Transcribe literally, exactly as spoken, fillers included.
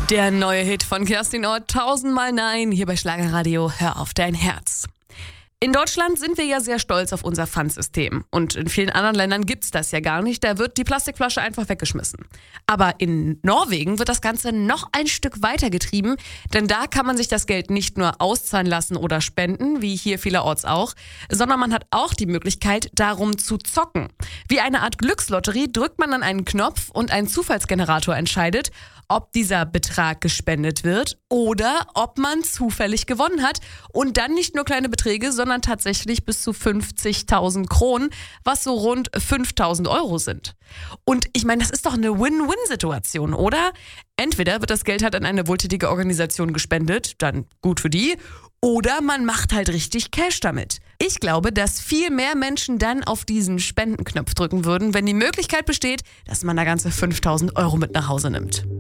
Der neue Hit von Kerstin Ott, tausendmal Nein, hier bei Schlagerradio, hör auf dein Herz. In Deutschland sind wir ja sehr stolz auf unser Pfandsystem. Und in vielen anderen Ländern gibt's das ja gar nicht. Da wird die Plastikflasche einfach weggeschmissen. Aber in Norwegen wird das Ganze noch ein Stück weiter getrieben. Denn da kann man sich das Geld nicht nur auszahlen lassen oder spenden, wie hier vielerorts auch, sondern man hat auch die Möglichkeit, darum zu zocken. Wie eine Art Glückslotterie drückt man dann einen Knopf und ein Zufallsgenerator entscheidet, ob dieser Betrag gespendet wird oder ob man zufällig gewonnen hat und dann nicht nur kleine Beträge, sondern tatsächlich bis zu fünfzigtausend Kronen, was so rund fünftausend Euro sind. Und ich meine, das ist doch eine Win-Win-Situation, oder? Entweder wird das Geld halt an eine wohltätige Organisation gespendet, dann gut für die, oder man macht halt richtig Cash damit. Ich glaube, dass viel mehr Menschen dann auf diesen Spendenknopf drücken würden, wenn die Möglichkeit besteht, dass man da ganze fünftausend Euro mit nach Hause nimmt.